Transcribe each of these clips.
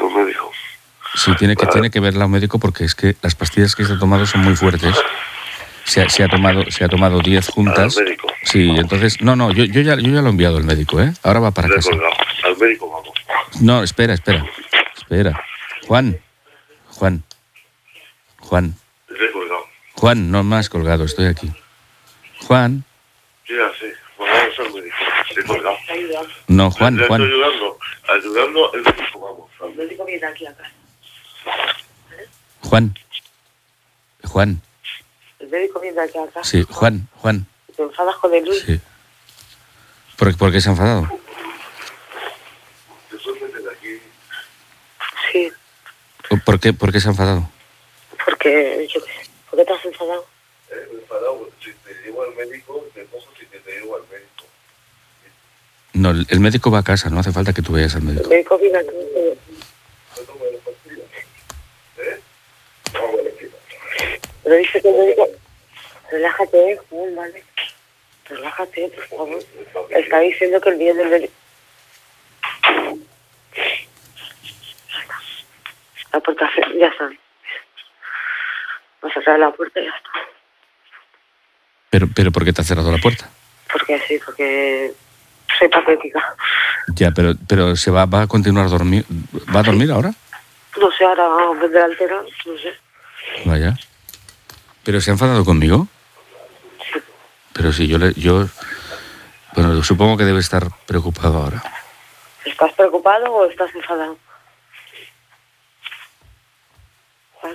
verlo un médico. Sí, tiene que verla un médico porque es que las pastillas que se ha tomado son muy fuertes. Se ha tomado 10 juntas. ¿Al médico? Sí, entonces... No, yo ya lo he enviado al médico, ¿eh? Ahora va para Le he casa. colgado. Al médico vamos. No, espera. Juan. Le he colgado. Juan, no me has colgado, estoy aquí. Juan. Sí, así. Pues vamos al médico. Le he colgado. No, Juan. Le estoy ayudando el médico vamos. El médico viene aquí a casa. Juan. El médico viene aquí a casa. Sí, Juan. ¿Te enfadas con el Luis? Sí. ¿Por qué se ha enfadado? ¿Te puedes meter aquí? Sí, ¿Por qué se ha enfadado? porque yo qué sé. ¿Por qué te has enfadado? Enfadado. Si te llevo al médico, te cojo si te llevo al médico. No, el médico va a casa, no hace falta que tú vayas al El médico. médico viene aquí. ¿No tomo las pastillas? Vamos a ver. Pero dice que el médico... Relájate, Juan, ¿vale? Relájate, por favor. Está diciendo que el día del médico... La puerta, ya está. Vas a cerrar la puerta y ya está. Pero ¿por qué te ha cerrado la puerta? Porque sí, porque soy patética. Ya, pero se va a continuar dormir. ¿Va a dormir ahora? No sé, ahora vendrá altera, no sé. Vaya. ¿Pero se ha enfadado conmigo? Sí. Pero sí, yo bueno, supongo que debe estar preocupado ahora. ¿Estás preocupado o estás enfadado? Juan.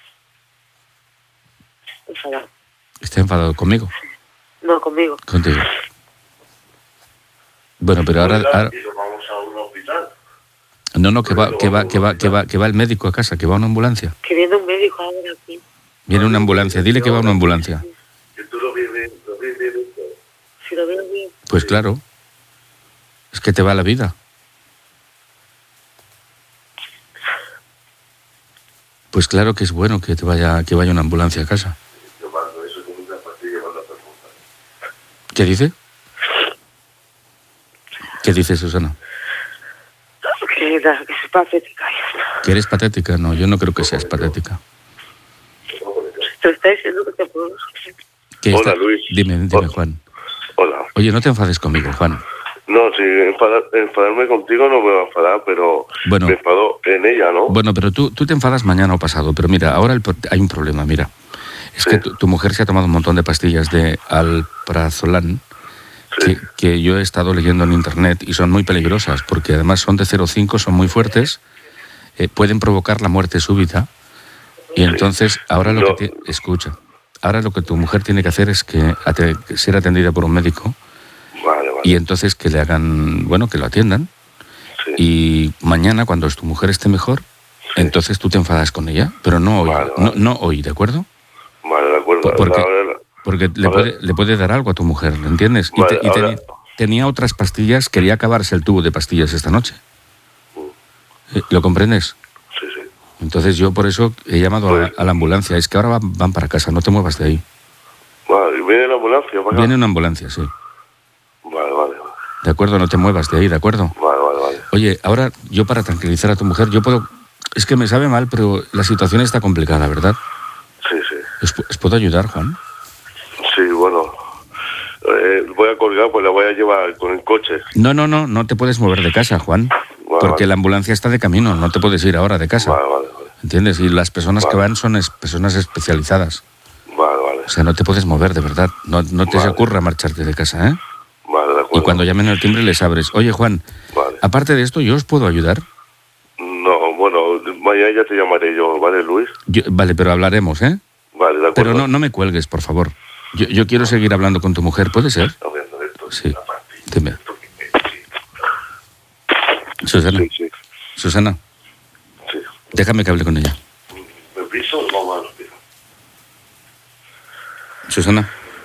Enfadado. ¿Está enfadado conmigo? No, conmigo. Contigo. Bueno, pero ahora... Y nos vamos a un hospital. No, que va el médico a casa, que va una ambulancia. Que viene un médico ahora aquí. Viene una ambulancia, dile que va una ambulancia. Que tú lo ves bien. Si lo veo bien. Pues claro, es que te va la vida. Pues claro que es bueno que vaya una ambulancia a casa. Yo mando eso con una pastilla y mando a preguntar. ¿Qué dice? ¿Qué dice Susana? Que soy patética. Ya está. ¿Que eres patética? No, yo no creo que seas patética. Te está diciendo que te puedo... Hola, Luis. Dime, Juan. Hola. Oye, no te enfades conmigo, Juan. No, si enfadarme contigo no me va a enfadar, pero Bueno. me enfado en ella, ¿no? Bueno, pero tú te enfadas mañana o pasado. Pero mira, ahora hay un problema, mira. Es que tu mujer se ha tomado un montón de pastillas de alprazolam, Sí. que yo he estado leyendo en internet y son muy peligrosas, porque además son de 0,5, son muy fuertes, pueden provocar la muerte súbita. Y entonces, ahora lo que escucha, ahora lo que tu mujer tiene que hacer es que ser atendida por un médico. Vale. Y entonces que le hagan, bueno, que lo atiendan. Sí. Y mañana, cuando tu mujer esté mejor, entonces tú te enfadas con ella, pero no hoy, Vale. no hoy, ¿de acuerdo? Vale, de acuerdo. Porque le puede dar algo a tu mujer, ¿lo entiendes? Vale, tenía otras pastillas, quería acabarse el tubo de pastillas esta noche. ¿Lo comprendes? Sí. Entonces yo por eso he llamado a la ambulancia. Es que ahora van para casa, no te muevas de ahí. Vale, ¿viene la ambulancia para acá? Viene una ambulancia, sí. Vale. De acuerdo, no te muevas de ahí, ¿de acuerdo? Vale. Oye, ahora yo para tranquilizar a tu mujer, yo puedo... Es que me sabe mal, pero la situación está complicada, ¿verdad? Sí. ¿Os puedo ayudar, Juan? Sí, bueno. Voy a colgar, pues la voy a llevar con el coche. No te puedes mover de casa, Juan. Porque la ambulancia está de camino, no te puedes ir ahora de casa. Vale. ¿Entiendes? Y las personas que van son personas especializadas. Vale. O sea, no te puedes mover, de verdad. No te se ocurra marcharte de casa, ¿eh? Vale, de acuerdo. Y cuando llamen al timbre les abres. Oye, Juan, Vale. aparte de esto, ¿yo os puedo ayudar? No, bueno, mañana ya te llamaré yo, ¿vale, Luis? Vale, pero hablaremos, ¿eh? Vale, de acuerdo. Pero no me cuelgues, por favor. Yo quiero seguir hablando con tu mujer, ¿puede ser? Está viendo esto. Sí. Dime. Susana. Sí. Susana, Sí. déjame que hable con ella. ¿Me piso? Vamos al hospital. Susana.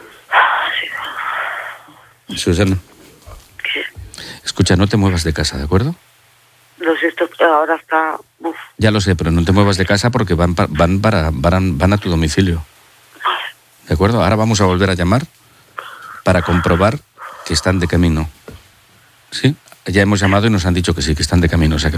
Susana. ¿Qué? Escucha, no te muevas de casa, ¿de acuerdo? No sé, esto ahora está... Uf. Ya lo sé, pero no te muevas de casa porque van a tu domicilio. ¿De acuerdo? Ahora vamos a volver a llamar para comprobar que están de camino. ¿Sí? Ya hemos llamado y nos han dicho que sí, que están de camino. O sea que